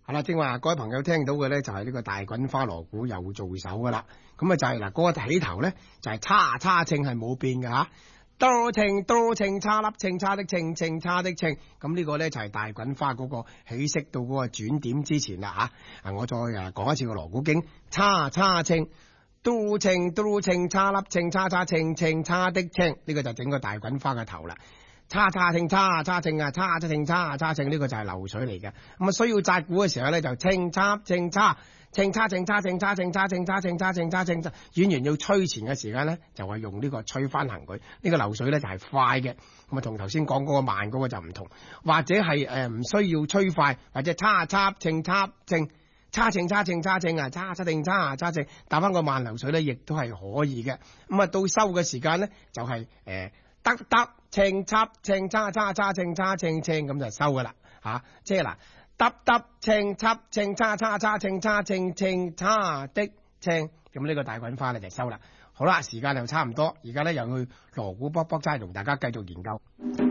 係啦，正話各位朋友聽到嘅咧就係呢個大滾花鑼鼓又做手噶啦，咁啊就係嗱嗰個起頭咧就係叉叉稱係冇變嘅吓，多稱多稱叉粒稱叉的稱稱叉的稱，咁呢個咧就係大滾花嗰個起色到嗰個轉點之前啦吓，我再講一次個鑼鼓經，叉叉稱。嘟稱嘟稱叉粒稱叉叉稱稱叉的稱，呢個就整個大滾花嘅頭啦。叉叉稱叉叉稱啊，叉叉稱叉叉稱，呢個就係流水嚟嘅。咁啊需要紮鼓嘅時候咧就稱叉稱叉稱叉稱叉稱叉稱叉稱叉稱叉稱叉稱，演員要吹前嘅時間咧就係用呢個吹翻行佢，呢個流水咧就係快嘅。咁啊同頭先講嗰個慢嗰個就唔同，或者係唔需要吹快，或者叉叉稱叉稱。叉稱叉稱叉稱啊，叉叉稱叉叉稱，打翻個慢流水咧，亦都係可以嘅。咁啊，到收嘅時間咧，就係得稱叉稱叉叉叉稱叉稱稱咁就收噶啦嚇。即係嗱，得稱叉稱叉叉叉稱叉稱稱叉的稱，咁呢個大滾花咧就收啦。好啦，時間就差唔多，而家咧又去鑼鼓卜卜齋同大家繼續研究。